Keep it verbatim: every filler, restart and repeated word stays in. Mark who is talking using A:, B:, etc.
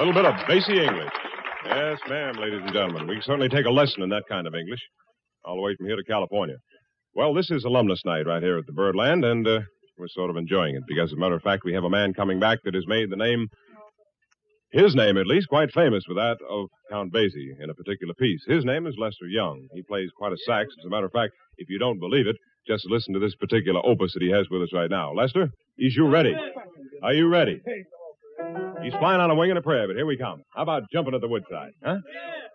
A: little bit of bassy English. Yes, ma'am, ladies and gentlemen. We can certainly take a lesson in that kind of English, all the way from here to California. Well, this is alumnus night right here at the Birdland, and uh, we're sort of enjoying it because, as a matter of fact, we have a man coming back that has made the name, his name at least, quite famous with that of Count Basie in a particular piece. His name is Lester Young. He plays quite a sax. As a matter of fact, if you don't believe it, just listen to this particular opus that he has with us right now. Lester, is you ready? Are you ready? He's flying on a wing and a prayer, but here we come. How about jumping at the woodside, huh?